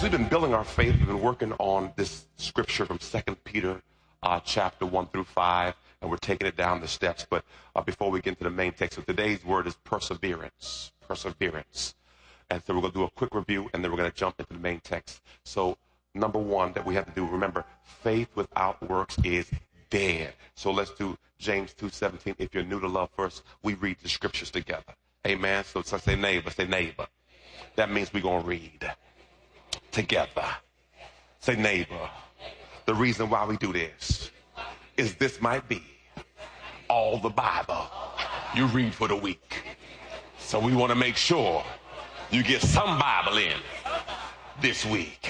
As we've been building our faith, we've been working on this scripture from 2 Peter chapter 1 through 5, and we're taking it down the steps. But before we get into the main text, so today's word is perseverance. Perseverance. And so we're going to do a quick review, and then we're going to jump into the main text. So number one that we have to do, remember, faith without works is dead. So let's do James 2:17. If you're new to love first, we read the scriptures together. Amen. So say neighbor, say neighbor. That means we're going to read together. Say neighbor. The reason why we do this is this might be all the Bible you read for the week. So we want to make sure you get some Bible in this week.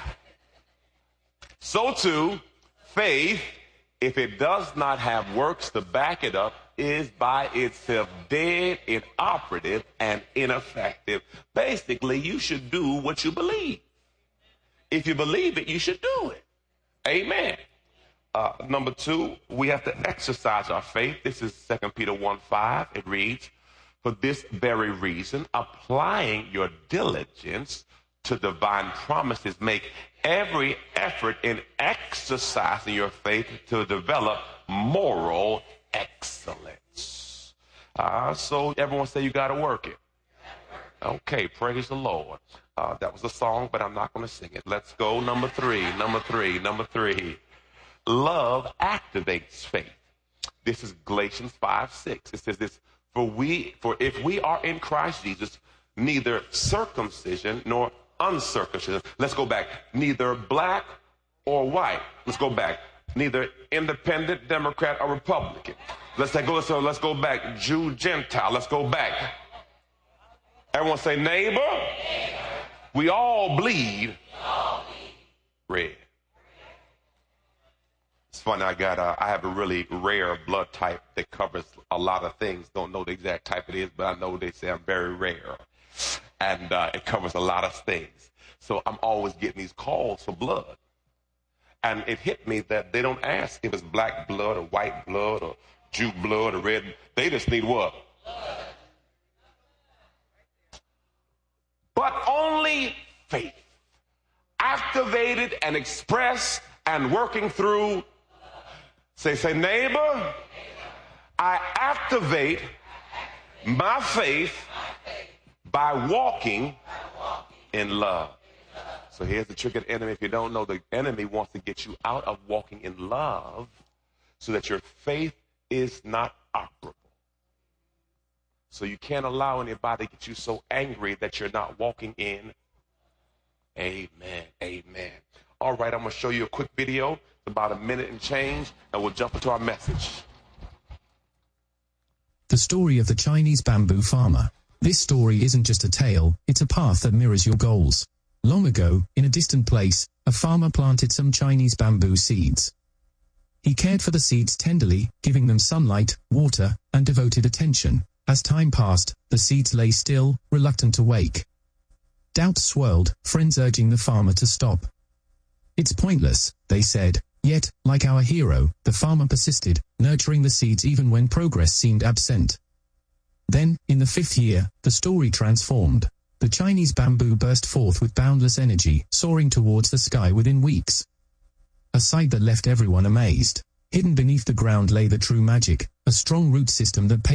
So too, faith, if it does not have works to back it up, is by itself dead, inoperative, and ineffective. Basically, you should do what you believe. If you believe it, you should do it. Amen. Number two, we have to exercise our faith. This is 2 Peter 1:5. It reads, for this very reason, applying your diligence to divine promises, make every effort in exercising your faith to develop moral excellence. So everyone say you got to work it. Okay, praise the Lord. That was a song, but I'm not going to sing it. Let's go. Number three. Love activates faith. This is Galatians 5:6. It says this, for if we are in Christ Jesus, neither circumcision nor uncircumcision. Let's go back. Neither black or white. Let's go back. Neither independent, Democrat, or Republican. Let's go back. Jew, Gentile. Let's go back. Everyone say neighbor. We all bleed red. It's funny, I have a really rare blood type that covers a lot of things. Don't know the exact type it is, but I know they say I'm very rare. And it covers a lot of things. So I'm always getting these calls for blood. And it hit me that they don't ask if it's black blood or white blood or Jew blood or red. They just need what? But only faith, activated and expressed and working through. Say neighbor, I activate my faith by walking in love. So here's the trick of the enemy. If you don't know, the enemy wants to get you out of walking in love so that your faith is not operable. So you can't allow anybody to get you so angry that you're not walking in. Amen. Amen. All right, I'm going to show you a quick video. It's about a minute and change, and we'll jump into our message. The story of the Chinese bamboo farmer. This story isn't just a tale, it's a path that mirrors your goals. Long ago, in a distant place, a farmer planted some Chinese bamboo seeds. He cared for the seeds tenderly, giving them sunlight, water, and devoted attention. As time passed, the seeds lay still, reluctant to wake. Doubts swirled, friends urging the farmer to stop. It's pointless, they said. Yet, like our hero, the farmer persisted, nurturing the seeds even when progress seemed absent. Then, in the 5th year, the story transformed. The Chinese bamboo burst forth with boundless energy, soaring towards the sky within weeks. A sight that left everyone amazed. Hidden beneath the ground lay the true magic, a strong root system that